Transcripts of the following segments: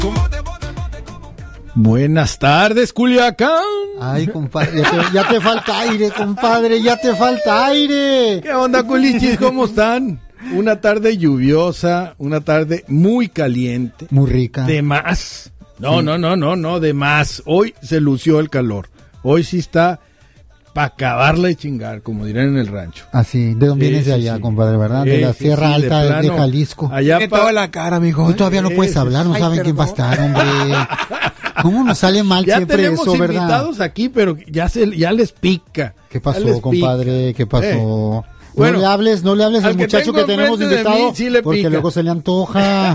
Buenas tardes, Culiacán. Ay, compadre, ya te falta aire, compadre, ya te falta aire. ¿Qué onda, culichis? ¿Cómo están? Una tarde lluviosa, una tarde muy caliente. Muy rica. De más. No, Sí. no, de más. Hoy se lució el calor. Hoy sí está para acabarla de chingar, como dirán en el rancho. Así, ¿de dónde vienes de allá, compadre, verdad? De la Sierra Alta de Jalisco. Allá Tiene toda la cara, mijo. Hoy todavía no puedes hablar, no saben quién va a estar, hombre. ¿Cómo nos sale mal ya siempre tenemos eso, verdad? invitados aquí, pero ya les pica. ¿Qué Ya pasó, les compadre? ¿Qué pasó? Bueno, no le hables al al que muchacho tengo que tenemos enfrente de invitado, mí, sí le porque pica. luego se le antoja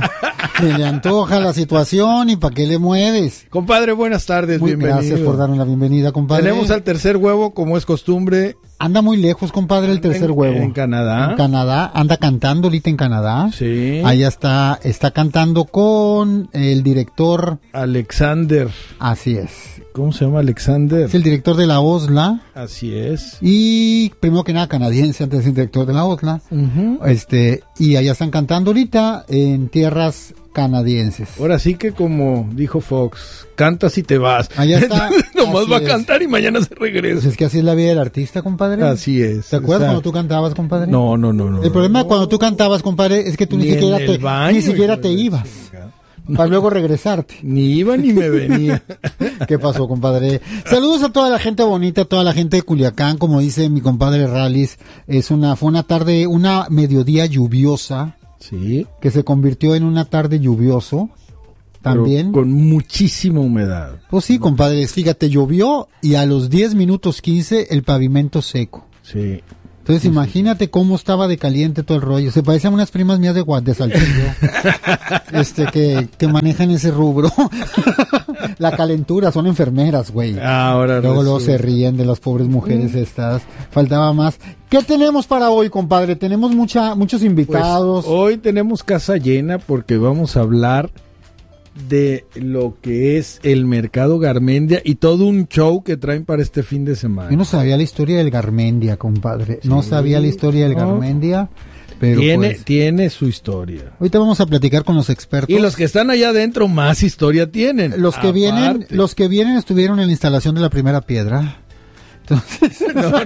la situación y ¿para qué le mueves? Compadre, buenas tardes, Muy bienvenido. gracias por darme la bienvenida, compadre. Tenemos al tercer huevo, como es costumbre. Anda muy lejos, compadre, el tercer huevo. En Canadá. En Canadá, anda cantando ahorita en Canadá. Sí. Allá está cantando con el director. Alexander. Así es. ¿Cómo se llama Alexander? Es el director de la OSLA. Así es. Y primero que nada canadiense antes de ser director de la OSLA. Ujú. Y allá están cantando ahorita en tierras canadienses. Ahora sí que como dijo Fox, cantas y te vas. Allá está. Nomás Así va a es. cantar y mañana se Pues regresa. es que así es la vida del artista, compadre. Así es. ¿Te acuerdas O sea, cuando tú cantabas, compadre? No. El problema cuando tú cantabas, compadre, es que tú ni siquiera en el baño, ni siquiera hijo te de la ibas. chingada. Para luego regresarte. Ni iba ni me venía. ¿Qué pasó, compadre? Saludos a toda la gente bonita, a toda la gente de Culiacán, como dice mi compadre Rallis. Fue una tarde, una mediodía lluviosa, Sí. que se convirtió en una tarde lluvioso. También. Pero con muchísima humedad. Pues sí, compadre, fíjate, llovió y a los 10 minutos 15 el pavimento seco. Sí. Entonces imagínate cómo estaba de caliente todo el rollo. Se parecen a unas primas mías de Saltillo, que manejan ese rubro. La calentura, son enfermeras, güey. Ahora Luego se ríen de las pobres mujeres estas. Faltaba más. ¿Qué tenemos para hoy, compadre? Tenemos muchos invitados. Pues, hoy tenemos casa llena porque vamos a hablar de lo que es el mercado Garmendia y todo un show que traen para este fin de semana. Yo no sabía la historia del Garmendia, compadre. No sabía la historia del Garmendia, pero tiene su historia. ahorita vamos a platicar con los expertos. Y los que están allá adentro más historia tienen. Los que vienen estuvieron en la instalación de la primera piedra. Entonces,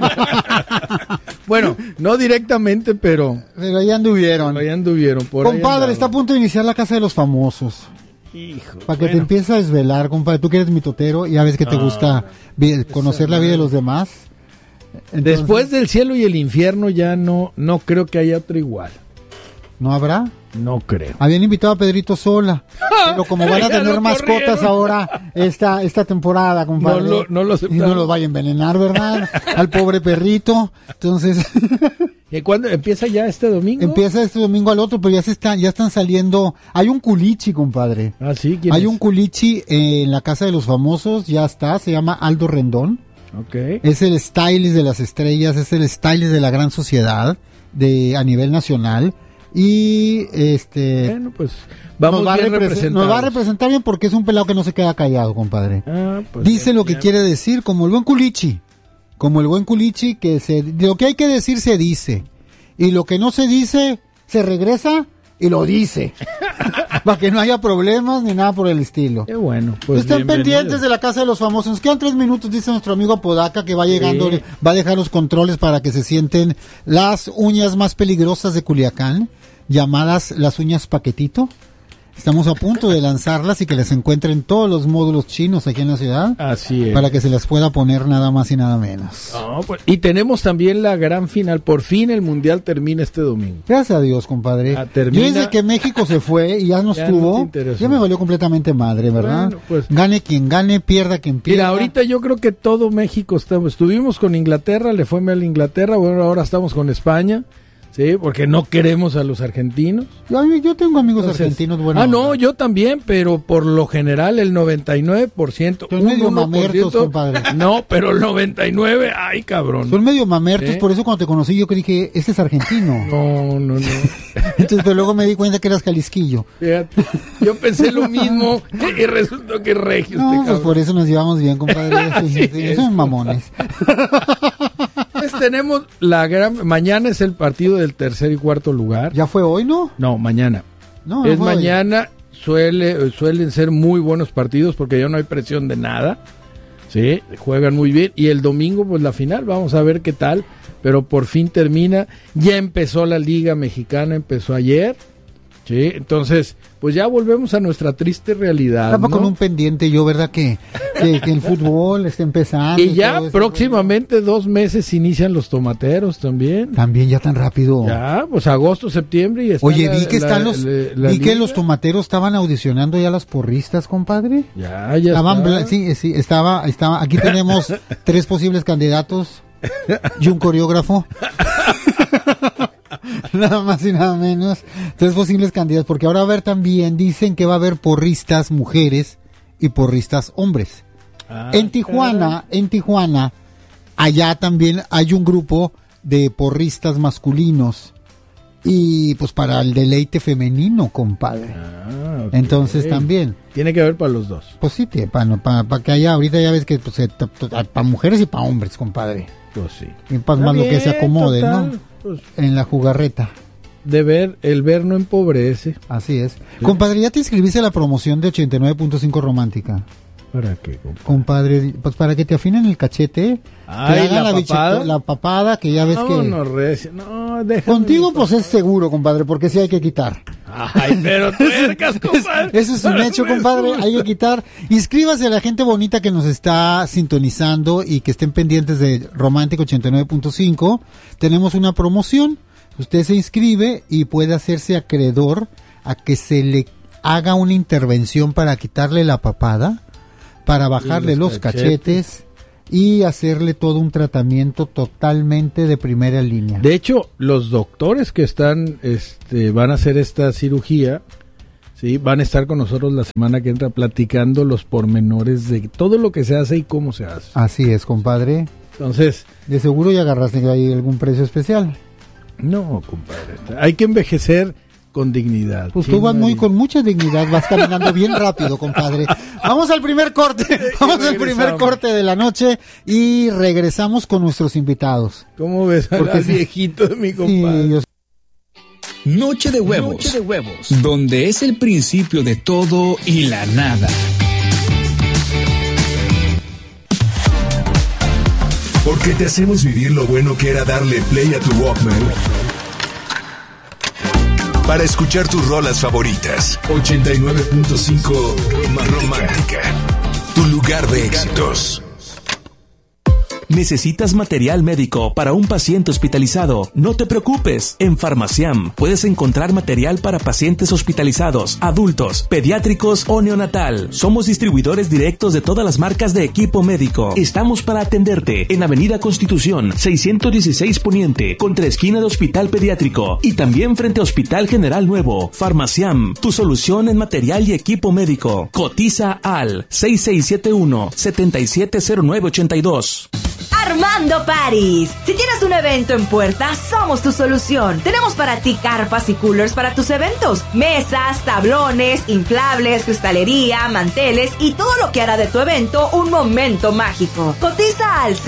Bueno, no directamente, pero allá anduvieron. por ahí Compadre, está a andaban. punto de iniciar la Casa de los Famosos. Hijo, Para que te bueno. empieces a desvelar, compadre. Tú que eres mitotero, ya ves que te gusta conocer la vida de los demás. Entonces, Después del cielo y el infierno ya no creo que haya otro igual. ¿no habrá? No creo. Habían invitado a Pedrito Sola, pero como van a Ya tener lo mascotas corrieron. ahora esta temporada, compadre, No lo y aceptaron. no los vaya a envenenar, ¿verdad? Al pobre perrito. Entonces, ¿Y cuándo empieza ya este domingo? empieza este domingo al otro, pero ya están saliendo. Hay un culichi, compadre. Ah, sí, ¿quién Hay es? un culichi en la Casa de los Famosos, ya está, se llama Aldo Rendón. Ok. Es el stylist de las estrellas, es el stylist de la gran sociedad a nivel nacional. Y Bueno, pues vamos bien representados. nos va a representar bien porque es un pelado que no se queda callado, compadre. Ah, pues Dice ya, lo que ya. quiere decir, como el buen culichi. Como el buen culichi, lo que hay que decir se dice. Y lo que no se dice, se regresa y lo dice. Para que no haya problemas ni nada por el estilo. Qué bueno. Pues Estén bienvenido. pendientes de la Casa de los Famosos. Nos quedan 3 minutos, dice nuestro amigo Apodaca, que va llegando, Sí. va a dejar los controles para que se sienten las uñas más peligrosas de Culiacán, llamadas las uñas paquetito. Estamos a punto de lanzarlas y que les encuentren todos los módulos chinos aquí en la ciudad, Así es. para que se las pueda poner nada más y nada menos. No, pues, y tenemos también la gran final. Por fin el mundial termina este domingo. Gracias a Dios, compadre. Termina. Yo desde que México se fue y ya no Ya estuvo, no te interesó. ya me valió completamente madre, ¿verdad? Bueno, pues. Gane quien gane, pierda quien pierda. Mira, ahorita yo creo que todo México estuvimos con Inglaterra, le fue mal a Inglaterra, bueno, ahora estamos con España, sí, porque no queremos a los argentinos. Yo tengo amigos Entonces, argentinos buenos. no, yo también, pero por lo general el 99%. Son medio 1%, mamertos, compadre. No, pero el 99%, ay cabrón. Son medio mamertos, ¿Sí? por eso cuando te conocí yo dije, este es argentino. No. Entonces, pero luego me di cuenta que eras jalisquillo. Fíjate, yo pensé lo mismo y resultó que es regio No, pues cabrón. por eso nos llevamos bien, compadre. Sí, es. son mamones. Pues tenemos mañana es el partido del tercer y cuarto lugar. ¿Ya fue hoy, no? No, mañana. No, Es fue hoy. mañana suelen ser muy buenos partidos porque ya no hay presión de nada. Sí, juegan muy bien. Y el domingo, pues la final, vamos a ver qué tal. Pero por fin termina. Ya empezó la Liga Mexicana, empezó ayer. Sí, entonces, pues ya volvemos a nuestra triste realidad. Estaba ¿no? con un pendiente yo, ¿verdad? Que el fútbol está empezando. Y ya próximamente 2 meses inician los tomateros también. También ya tan rápido. Ya, pues agosto, septiembre y está. Oye, vi que los tomateros estaban audicionando ya las porristas, compadre. Ya estaban, está. Sí, estaba. Aquí tenemos 3 posibles candidatos y un coreógrafo. Nada más y nada menos. 3 posibles candidatos, porque ahora va a haber también, dicen que va a haber porristas mujeres y porristas hombres. En Tijuana, allá también hay un grupo de porristas masculinos y pues para el deleite femenino, compadre. Okay. Entonces también. Tiene que haber para los dos. Pues sí, para que haya, ahorita ya ves que pues, para mujeres y para hombres, compadre. Pues sí. Y para más lo que se acomode, total, ¿no? Pues, en la jugarreta. El ver no empobrece. Así es. Sí. Compadre, ¿ya te inscribiste a la promoción de 89.5 Romántica? ¿Para qué, compadre? Pues para que te afinen el cachete. Ay, te hagan la papada, que ya ves que... No, déjame. Contigo pues es seguro, compadre, porque sí hay que quitar. Ay, pero tuercas, compadre. Eso es un hecho, compadre, hay que quitar. Inscríbase a la gente bonita que nos está sintonizando y que estén pendientes de Romántico 89.5. Tenemos una promoción. Usted se inscribe y puede hacerse acreedor a que se le haga una intervención para quitarle la papada, para bajarle los cachetes y hacerle todo un tratamiento totalmente de primera línea. De hecho, los doctores que están van a hacer esta cirugía, sí, van a estar con nosotros la semana que entra platicando los pormenores de todo lo que se hace y cómo se hace. Así es, compadre. Entonces, de seguro ya agarraste ahí algún precio especial. No, compadre, hay que envejecer con dignidad. Pues tú vas con mucha dignidad, vas caminando bien rápido, compadre. Vamos al primer corte, al primer corte de la noche y regresamos con nuestros invitados. ¿Cómo ves al viejito de mi compadre? Sí, Noche de huevos, donde es el principio de todo y la nada. Porque te hacemos vivir lo bueno que era darle play a tu Walkman para escuchar tus rolas favoritas. 89.5 Romántica, tu lugar de éxitos. ¿Necesitas material médico para un paciente hospitalizado? No te preocupes. En Farmaciam puedes encontrar material para pacientes hospitalizados, adultos, pediátricos o neonatal. Somos distribuidores directos de todas las marcas de equipo médico. Estamos para atenderte en Avenida Constitución 616 Poniente, contra esquina de Hospital Pediátrico y también frente a Hospital General Nuevo. Farmaciam, tu solución en material y equipo médico. Cotiza al 6671-770982. Armando Paris. Si tienes un evento en puerta, somos tu solución. Tenemos para ti carpas y coolers para tus eventos, mesas, tablones, inflables, cristalería, manteles y todo lo que hará de tu evento un momento mágico. Cotiza al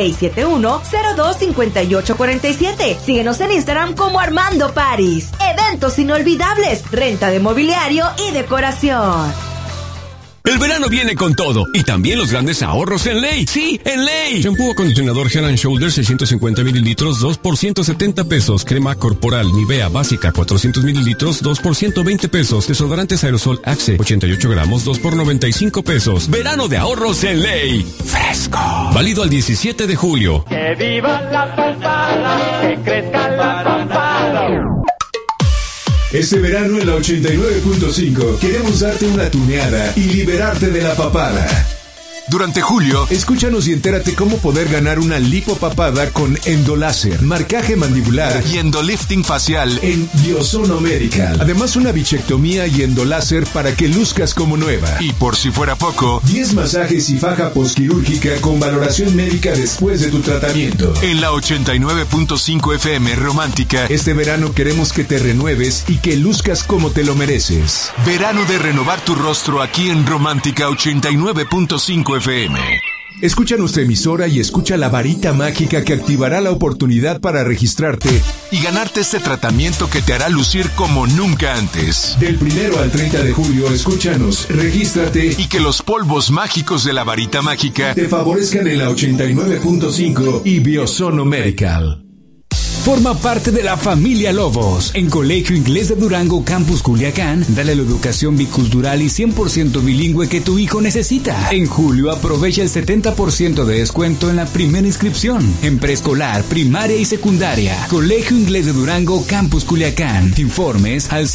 6671-025847. Síguenos en Instagram como Armando Paris. Eventos inolvidables, renta de mobiliario y decoración. El verano viene con todo y también los grandes ahorros en Ley. Sí, en Ley. Shampoo acondicionador Head & Shoulders 650 mililitros, 2 por 170 pesos. Crema corporal Nivea básica 400 mililitros, 2 por 120 pesos. Desodorantes aerosol Axe 88 gramos, 2 por 95 pesos. Verano de ahorros en Ley. Fresco. Válido al 17 de julio. Que viva la papada, que crezca la papada. Este verano en la 89.5 queremos darte una tuneada y liberarte de la papada. Durante julio, escúchanos y entérate cómo poder ganar una lipopapada con endoláser, marcaje mandibular y endolifting facial en Biozono Medical. Además, una bichectomía y endoláser para que luzcas como nueva. Y por si fuera poco, 10 masajes y faja posquirúrgica con valoración médica después de tu tratamiento. En la 89.5 FM Romántica, este verano queremos que te renueves y que luzcas como te lo mereces. Verano de renovar tu rostro aquí en Romántica 89.5 FM. Escucha nuestra emisora y escucha la varita mágica que activará la oportunidad para registrarte y ganarte este tratamiento que te hará lucir como nunca antes. Del 1 al 30 de julio, escúchanos, regístrate y que los polvos mágicos de la varita mágica te favorezcan en la 89.5 y Biosono Medical. Forma parte de la familia Lobos. En Colegio Inglés de Durango, Campus Culiacán, dale la educación bicultural y 100% bilingüe que tu hijo necesita. En julio, aprovecha el 70% de descuento en la primera inscripción. En preescolar, primaria y secundaria. Colegio Inglés de Durango, Campus Culiacán. Informes al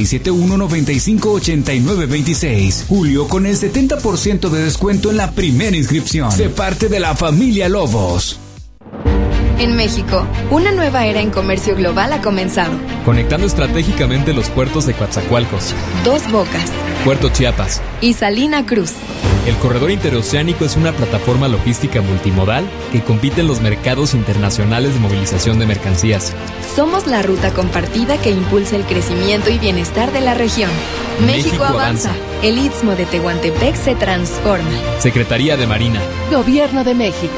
6671-958926. Julio con el 70% de descuento en la primera inscripción. Sé parte de la familia Lobos. En México, una nueva era en comercio global ha comenzado. Conectando estratégicamente los puertos de Coatzacoalcos, Dos Bocas, Puerto Chiapas y Salina Cruz. El corredor interoceánico es una plataforma logística multimodal que compite en los mercados internacionales de movilización de mercancías. Somos la ruta compartida que impulsa el crecimiento y bienestar de la región. México avanza. El Istmo de Tehuantepec se transforma. Secretaría de Marina. Gobierno de México.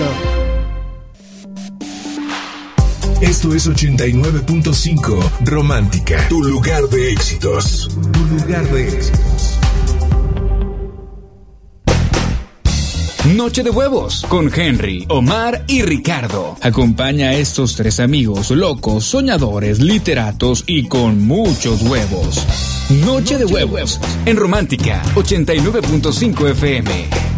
Esto es 89.5 Romántica, tu lugar de éxitos. Tu lugar de éxitos. Noche de Huevos con Henry, Omar y Ricardo. Acompaña a estos tres amigos locos, soñadores, literatos y con muchos huevos. Noche de Huevos en Romántica 89.5 FM.